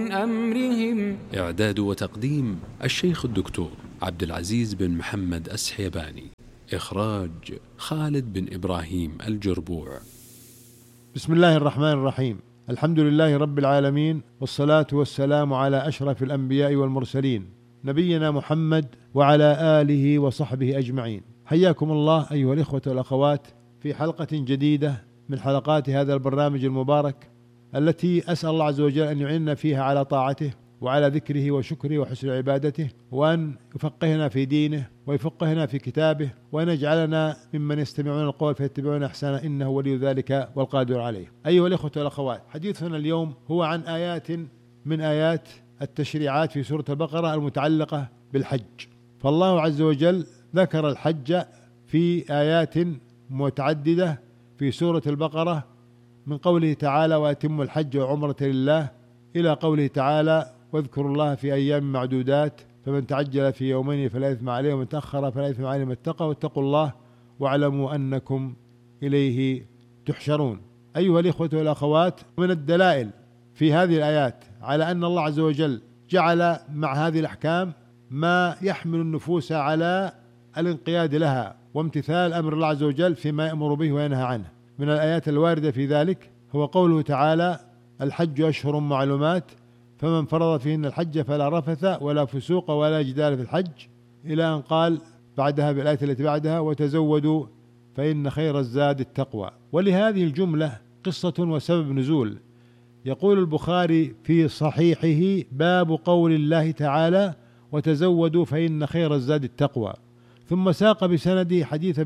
من أمرهم. إعداد وتقديم الشيخ الدكتور عبد العزيز بن محمد السحيباني. إخراج خالد بن إبراهيم الجربوع. بسم الله الرحمن الرحيم. الحمد لله رب العالمين، والصلاة والسلام على أشرف الأنبياء والمرسلين نبينا محمد وعلى آله وصحبه أجمعين. حياكم الله أيها الإخوة والأخوات في حلقة جديدة من حلقات هذا البرنامج المبارك، التي أسأل الله عز وجل أن يعيننا فيها على طاعته وعلى ذكره وشكره وحسن عبادته، وأن يفقهنا في دينه ويفقهنا في كتابه، وأن يجعلنا ممن يستمعون القول فيتبعون أحسنه، إنه ولي ذلك والقادر عليه. أيها الإخوة والأخوات، حديثنا اليوم هو عن آيات من آيات التشريعات في سورة البقرة المتعلقة بالحج. فالله عز وجل ذكر الحج في آيات متعددة في سورة البقرة، من قوله تعالى: وأتموا الحج وعمرة لله، إلى قوله تعالى: واذكروا الله في أيام معدودات، فمن تعجل في يومين فلا إثم عليه ومن تأخر فلا إثم عليه من اتقى واتقوا الله واعلموا أنكم إليه تحشرون. أيها الإخوة والأخوات، من الدلائل في هذه الآيات على أن الله عز وجل جعل مع هذه الأحكام ما يحمل النفوس على الانقياد لها وامتثال أمر الله عز وجل فيما يأمر به وينهى عنه. من الآيات الواردة في ذلك هو قوله تعالى: الحج أشهر معلومات فمن فرض فيهن الحج فلا رفث ولا فسوق ولا جدال في الحج، إلى أن قال بعدها بالآية التي بعدها: وتزودوا فإن خير الزاد التقوى. ولهذه الجملة قصة وسبب نزول. يقول البخاري في صحيحه: باب قول الله تعالى: وتزودوا فإن خير الزاد التقوى. ثم ساق بسنده حديث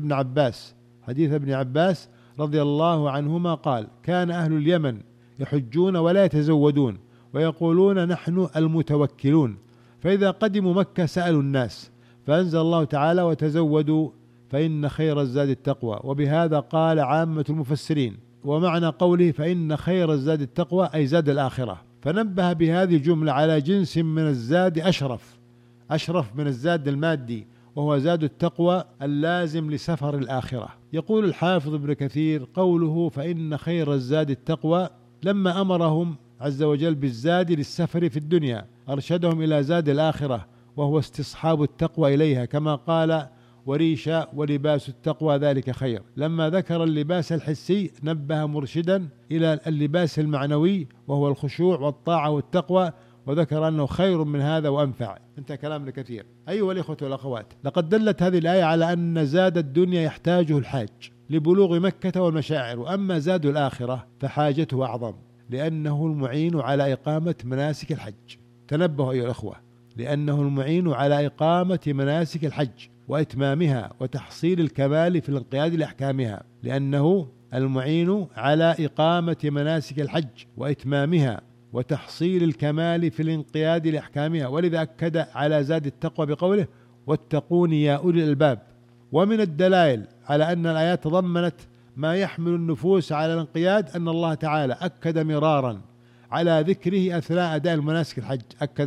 ابن عباس رضي الله عنهما قال: كان أهل اليمن يحجون ولا يتزودون ويقولون نحن المتوكلون، فإذا قدموا مكة سألوا الناس، فأنزل الله تعالى: وتزودوا فإن خير الزاد التقوى. وبهذا قال عامة المفسرين. ومعنى قوله فإن خير الزاد التقوى أي زاد الآخرة، فنبه بهذه الجملة على جنس من الزاد أشرف من الزاد المادي، وهو زاد التقوى اللازم لسفر الآخرة. يقول الحافظ ابن كثير: قوله فإن خير الزاد التقوى لما أمرهم عز وجل بالزاد للسفر في الدنيا أرشدهم إلى زاد الآخرة، وهو استصحاب التقوى إليها، كما قال: وريشا ولباس التقوى ذلك خير. لما ذكر اللباس الحسي نبه مرشدا إلى اللباس المعنوي، وهو الخشوع والطاعة والتقوى، وذكر أنه خير من هذا وأنفع. انتهى كلام ابن كثير. أيها الإخوة والأخوات، لقد دلت هذه الآية على أن زاد الدنيا يحتاجه الحاج لبلوغ مكة والمشاعر، وأما زاد الآخرة فحاجته أعظم، لأنه المعين على إقامة مناسك الحج. تنبهوا أيها الأخوة، لأنه المعين على إقامة مناسك الحج وإتمامها وتحصيل الكمال في الانقياد لأحكامها، لأنه المعين على إقامة مناسك الحج وإتمامها وتحصيل الكمال في الانقياد لأحكامها. ولذا أكد على زاد التقوى بقوله: واتقون يا أولي الألباب. ومن الدلائل على أن الآيات تضمنت ما يحمل النفوس على الانقياد أن الله تعالى أكد مرارا على ذكره أثناء أداء مناسك الحج،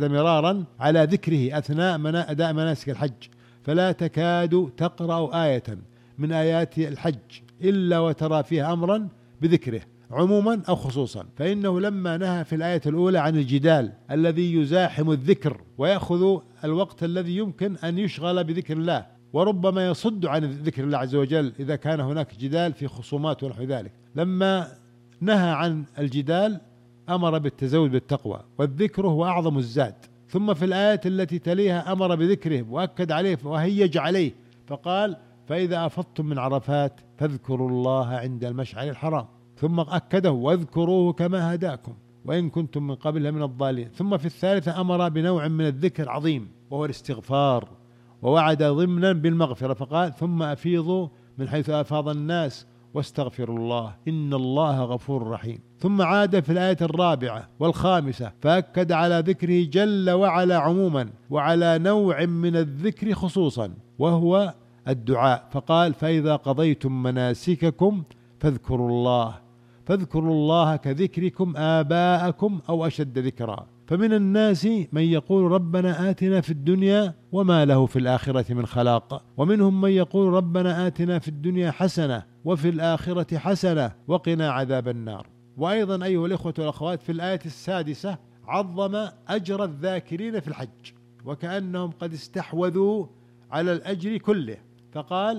أداء مناسك الحج، فلا تكاد تقرأ آية من آيات الحج إلا وترى فيها أمرا بذكره عموما أو خصوصا. فإنه لما نهى في الآية الأولى عن الجدال الذي يزاحم الذكر ويأخذ الوقت الذي يمكن أن يشغل بذكر الله، وربما يصد عن ذكر الله عز وجل إذا كان هناك جدال في خصومات ونحو ذلك، لما نهى عن الجدال أمر بالتزود بالتقوى، والذكر هو أعظم الزاد. ثم في الآية التي تليها أمر بذكره وأكد عليه وهيج عليه، فقال: فإذا أفضتم من عرفات فاذكروا الله عند المشعر الحرام، ثم أكده: واذكروه كما هداكم وإن كنتم من قبل من الضالين. ثم في الثالثة أمر بنوع من الذكر عظيم وهو الاستغفار، ووعد ضمنا بالمغفرة، فقال: ثم أفيضوا من حيث أفاض الناس واستغفروا الله إن الله غفور رحيم. ثم عاد في الآية الرابعة والخامسة فأكد على ذكره جل وعلا عموما، وعلى نوع من الذكر خصوصا، وهو الدعاء، فقال: فإذا قضيتم مناسككم فاذكروا الله كذكركم آباءكم أو أشد ذكرا. فمن الناس من يقول ربنا آتنا في الدنيا وما له في الآخرة من خلاق، ومنهم من يقول ربنا آتنا في الدنيا حسنة وفي الآخرة حسنة وقنا عذاب النار. وأيضا أيها الإخوة والأخوات، في الآية السادسة عظم أجر الذاكرين في الحج، وكأنهم قد استحوذوا على الأجر كله، فقال